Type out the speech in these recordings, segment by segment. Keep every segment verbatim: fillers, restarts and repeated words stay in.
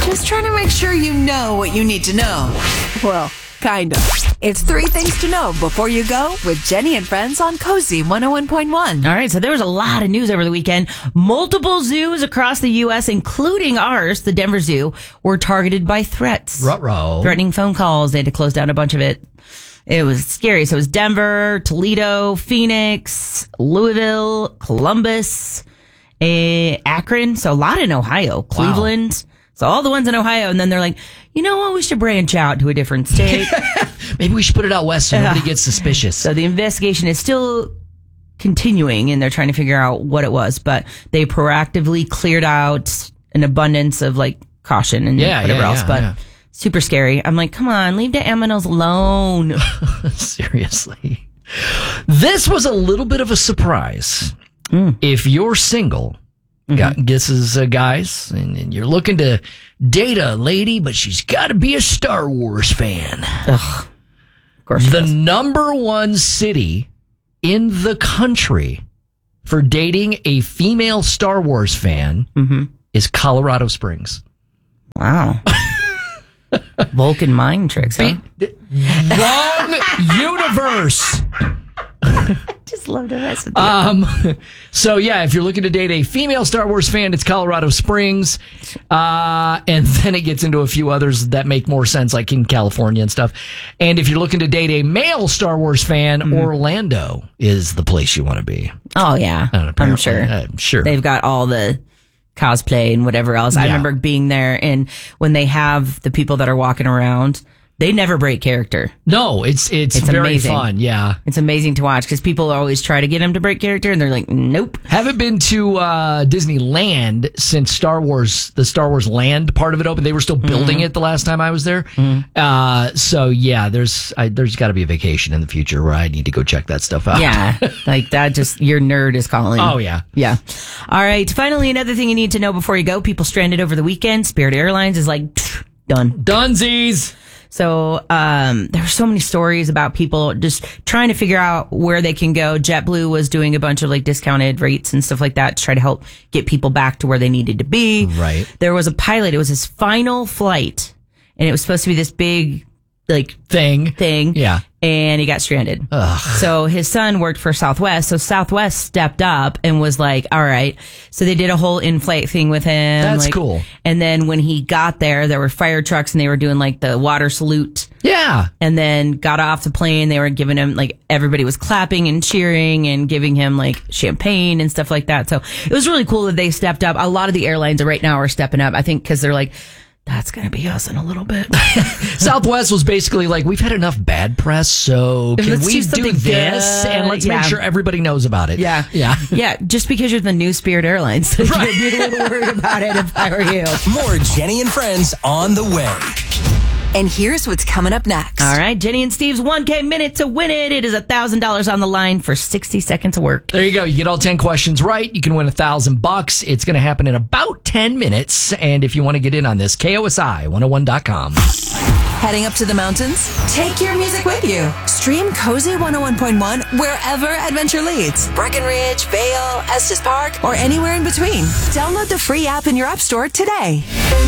Just trying to make sure you know what you need to know. Well, kind of. It's three things to know before you go with Jenny and Friends on Cozy one oh one point one. All right, so there was a lot of news over the weekend. Multiple zoos across the U S, including ours, the Denver Zoo, were targeted by threats. Ruh-roh. Threatening phone calls. They had to close down a bunch of it. It was scary. So it was Denver, Toledo, Phoenix, Louisville, Columbus, eh, Akron. So a lot in Ohio, Cleveland. Wow. So all the ones in Ohio. And then they're like, you know what? We should branch out to a different state. Maybe we should put it out west so nobody gets suspicious. So the investigation is still continuing and they're trying to figure out what it was. But they proactively cleared out an abundance of like caution and yeah, whatever yeah, else. Yeah, but yeah. super scary. I'm like, come on, leave the aminos alone. Seriously. This was a little bit of a surprise. Mm. If you're single, mm-hmm. got, this is uh, guys, and, and you're looking to date a lady, but she's got to be a Star Wars fan. Ugh. Of course she the does. number one city in the country for dating a female Star Wars fan mm-hmm. is Colorado Springs. Wow. Vulcan mind tricks, huh? Be- wrong universe. Just love the rest of the Um, so yeah, if you're looking to date a female Star Wars fan, it's Colorado Springs. Uh, and then it gets into a few others that make more sense, like in California and stuff. And if you're looking to date a male Star Wars fan, mm-hmm. Orlando is the place you want to be. Oh yeah, I'm sure. I'm sure. They've got all the cosplay and whatever else. Yeah. I remember being there, and when they have the people that are walking around, they never break character. No, it's it's, it's very amazing. fun. Yeah, it's amazing to watch because people always try to get them to break character, and they're like, nope. Haven't been to uh, Disneyland since Star Wars, the Star Wars Land part of it opened. They were still building mm-hmm. it the last time I was there. Mm-hmm. Uh, so yeah, there's I, there's got to be a vacation in the future where I need to go check that stuff out. Yeah, like that. Just your nerd is calling. Oh yeah, yeah. All right. Finally, another thing you need to know before you go: people stranded over the weekend. Spirit Airlines is like done. Dunsies. So um, there were so many stories about people just trying to figure out where they can go. JetBlue was doing a bunch of like discounted rates and stuff like that to try to help get people back to where they needed to be. Right. There was a pilot. It was his final flight, and it was supposed to be this big like thing. Thing. Yeah. And he got stranded. Ugh. So his son worked for Southwest. So Southwest stepped up and was like, all right. So they did a whole in-flight thing with him. That's like, cool. And then when he got there, there were fire trucks and they were doing like the water salute. Yeah. And then got off the plane. They were giving him like, everybody was clapping and cheering and giving him like champagne and stuff like that. So it was really cool that they stepped up. A lot of the airlines right now are stepping up, I think, because they're like, that's going to be us in a little bit. Southwest was basically like, we've had enough bad press, so can let's we do do, something this? good. And let's Yeah. make sure everybody knows about it. Yeah. Yeah. Yeah. Just because you're the new Spirit Airlines. Right. I'd be a little worried about it if I were you. More Jenny and Friends on the way. And here's what's coming up next. All right, Jenny and Steve's one K minute to win it. It is one thousand dollars on the line for sixty seconds of work. There you go. You get all ten questions right. You can win a thousand bucks. It's going to happen in about ten minutes. And if you want to get in on this, K O S I one oh one dot com. Heading up to the mountains? Take your music with you. Stream Cozy one oh one point one wherever adventure leads. Breckenridge, Vail, Estes Park, or anywhere in between. Download the free app in your app store today.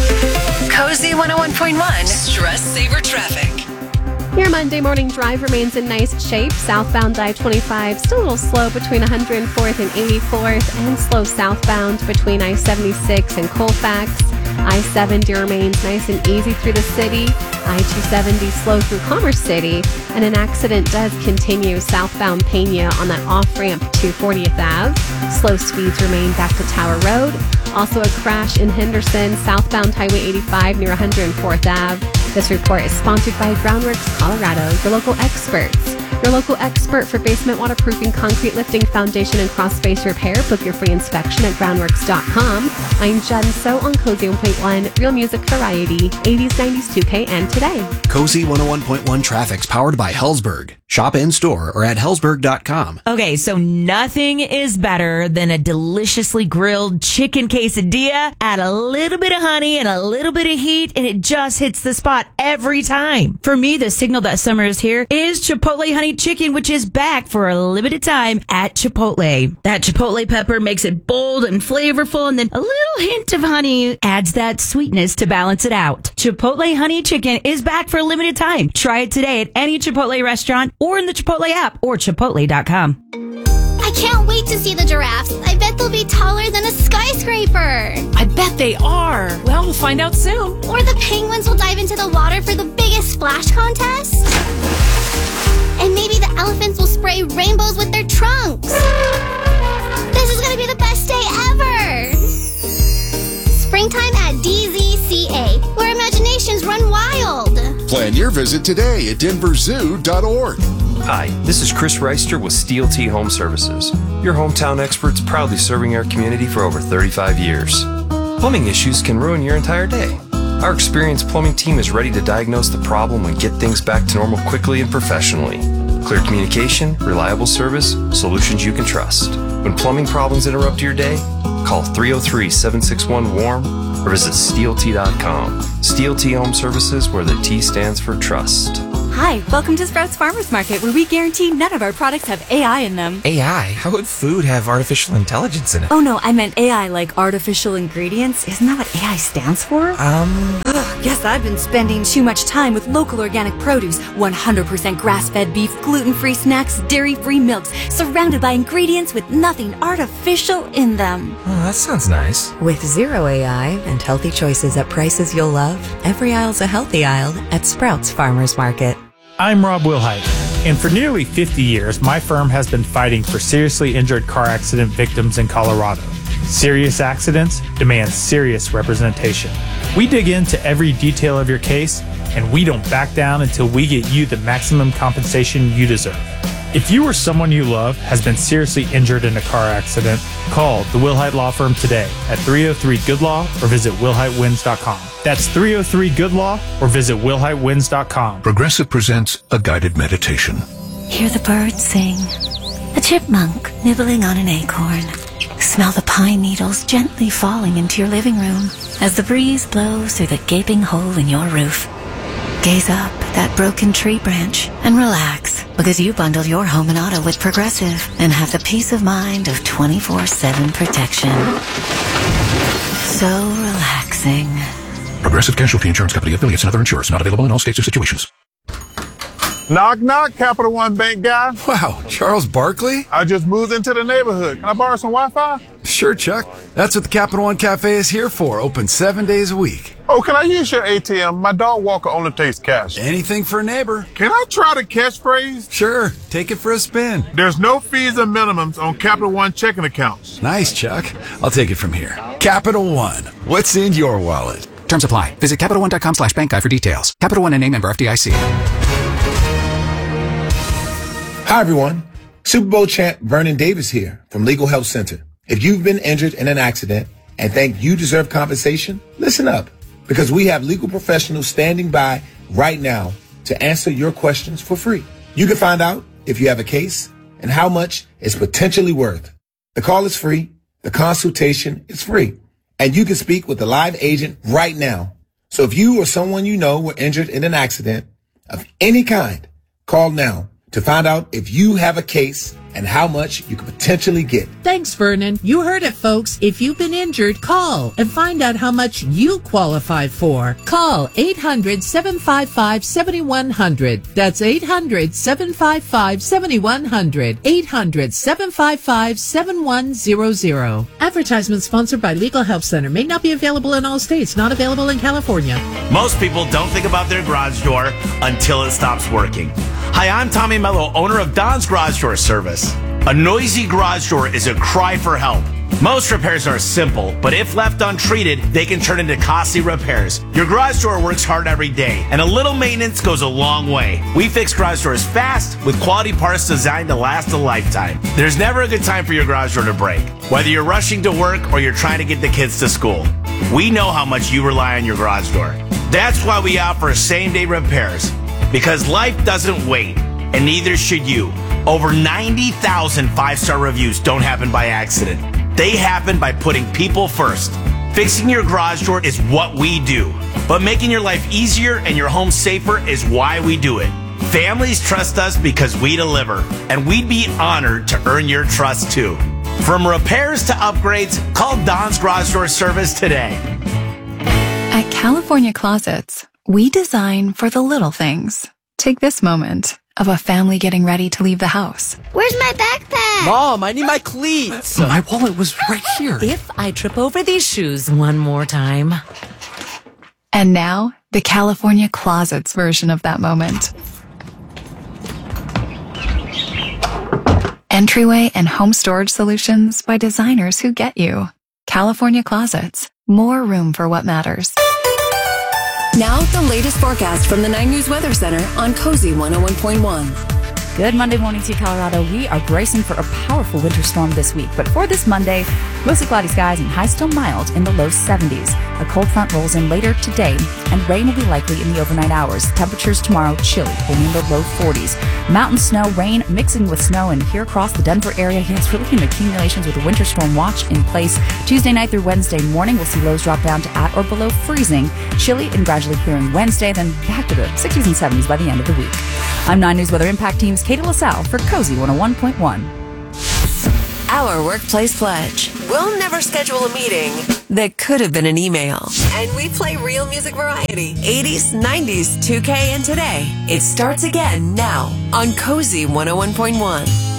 Cozy one oh one point one. Stress Saver Traffic. Your Monday morning drive remains in nice shape. Southbound I twenty-five still a little slow between one hundred fourth and eighty-fourth, and slow southbound between I seventy-six and Colfax. I seventy remains nice and easy through the city. I two seventy slow through Commerce City, and an accident does continue southbound Pena on that off-ramp to fortieth Avenue. Slow speeds remain back to Tower Road. Also a crash in Henderson, southbound Highway eighty-five near one hundred fourth Avenue. This report is sponsored by Groundworks Colorado, your local experts. Your local expert for basement waterproofing, concrete lifting, foundation, and cross space repair. Book your free inspection at groundworks dot com. I'm Jen So on Cozy one point one, real music variety, eighties, nineties, two K, and today. Cozy one oh one point one traffic's powered by Hellsberg. Shop in store or at hellsberg dot com. Okay, so nothing is better than a deliciously grilled chicken quesadilla. Add a little bit of honey and a little bit of heat, and it just hits the spot every time. For me, the signal that summer is here is Chipotle honey honey chicken, which is back for a limited time at Chipotle. That Chipotle pepper makes it bold and flavorful, and then a little hint of honey adds that sweetness to balance it out. Chipotle honey chicken is back for a limited time. Try it today at any Chipotle restaurant or in the Chipotle app or chipotle dot com. I can't wait to see the giraffes. I bet they'll be taller than a skyscraper. I bet they are. Well, we'll find out soon. Or the penguins will dive into the water for the biggest splash contest. And maybe the elephants will spray rainbows with their trunks. This is going to be the best day ever. Springtime at D Z C A, where imaginations run wild. Plan your visit today at denver zoo dot org. Hi, this is Chris Reister with Steel T Home Services. Your hometown experts proudly serving our community for over thirty-five years. Plumbing issues can ruin your entire day. Our experienced plumbing team is ready to diagnose the problem and get things back to normal quickly and professionally. Clear communication, reliable service, solutions you can trust. When plumbing problems interrupt your day, call three oh three, seven six one, warm or visit steel t dot com. Steel T Home Services, where the T stands for trust. Hi, welcome to Sprouts Farmers Market, where we guarantee none of our products have A I in them. A I? How would food have artificial intelligence in it? Oh no, I meant A I like artificial ingredients. Isn't that what A I stands for? Um... Ugh, guess I've been spending too much time with local organic produce, one hundred percent grass-fed beef, gluten-free snacks, dairy-free milks, surrounded by ingredients with nothing artificial in them. Oh, that sounds nice. With zero A I and healthy choices at prices you'll love, every aisle's a healthy aisle at Sprouts Farmers Market. I'm Rob Wilhite, and for nearly fifty years, my firm has been fighting for seriously injured car accident victims in Colorado. Serious accidents demand serious representation. We dig into every detail of your case, and we don't back down until we get you the maximum compensation you deserve. If you or someone you love has been seriously injured in a car accident, call the Wilhite Law Firm today at three oh three good law or visit wilhite wins dot com. That's three oh three good law or visit wilhite wins dot com. Progressive presents a guided meditation. Hear the birds sing. A chipmunk nibbling on an acorn. Smell the pine needles gently falling into your living room as the breeze blows through the gaping hole in your roof. Gaze up at that broken tree branch and relax, because you bundle your home and auto with Progressive and have the peace of mind of twenty-four seven protection. So relaxing. Progressive Casualty Insurance Company, affiliates, and other insurers. Not available in all states or situations. Knock, knock, Capital One Bank guy. Wow, Charles Barkley? I just moved into the neighborhood. Can I borrow some Wi-Fi? Sure, Chuck. That's what the Capital One Cafe is here for. Open seven days a week. Oh, can I use your A T M? My dog walker only takes cash. Anything for a neighbor. Can I try the catchphrase? Sure. Take it for a spin. There's no fees or minimums on Capital One checking accounts. Nice, Chuck. I'll take it from here. Capital One. What's in your wallet? Terms apply. Visit Capital One dot com slash bank guide for details. Capital One and name member F D I C. Hi, everyone. Super Bowl champ Vernon Davis here from Legal Help Center. If you've been injured in an accident and think you deserve compensation, listen up, because we have legal professionals standing by right now to answer your questions for free. You can find out if you have a case and how much it's potentially worth. The call is free. The consultation is free. And you can speak with a live agent right now. So if you or someone you know were injured in an accident of any kind, call now to find out if you have a case and how much you could potentially get. Thanks, Vernon. You heard it, folks. If you've been injured, call and find out how much you qualify for. Call eight hundred, seven five five, seven one zero zero. That's eight hundred, seven five five, seven one zero zero. eight hundred, seven five five, seven one zero zero. Advertisement sponsored by Legal Help Center. May not be available in all states. Not available in California. Most people don't think about their garage door until it stops working. Hi, I'm Tommy Mello, owner of Don's Garage Door Service. A noisy garage door is a cry for help. Most repairs are simple, but if left untreated, they can turn into costly repairs. Your garage door works hard every day, and a little maintenance goes a long way. We fix garage doors fast with quality parts designed to last a lifetime. There's never a good time for your garage door to break, whether you're rushing to work or you're trying to get the kids to school. We know how much you rely on your garage door. That's why we offer same-day repairs, because life doesn't wait, and neither should you. Over ninety thousand five-star reviews don't happen by accident. They happen by putting people first. Fixing your garage door is what we do, but making your life easier and your home safer is why we do it. Families trust us because we deliver, and we'd be honored to earn your trust too. From repairs to upgrades, call Don's Garage Door Service today. At California Closets, we design for the little things. Take this moment of a family getting ready to leave the house. Where's my backpack? Mom, I need my cleats. My wallet was right here. If I trip over these shoes one more time. And now, the California Closets version of that moment. Entryway and home storage solutions by designers who get you. California Closets. More room for what matters. Now, the latest forecast from the nine News Weather Center on Cozy one oh one point one. Good Monday morning to you, Colorado. We are bracing for a powerful winter storm this week, but for this Monday, mostly cloudy skies and highs still mild in the low seventies. A cold front rolls in later today, and rain will be likely in the overnight hours. Temperatures tomorrow chilly, only in the low forties. Mountain snow, rain mixing with snow, and here across the Denver area, yes, we're looking at accumulations with a winter storm watch in place. Tuesday night through Wednesday morning, we'll see lows drop down to at or below freezing. Chilly and gradually clearing Wednesday, then back to the sixties and seventies by the end of the week. I'm nine News Weather Impact Team's Katie LaSalle for Cozy one oh one point one. Our workplace pledge. We'll never schedule a meeting that could have been an email. And we play real music variety. eighties, nineties, two K, and today. It starts again now on Cozy one oh one point one.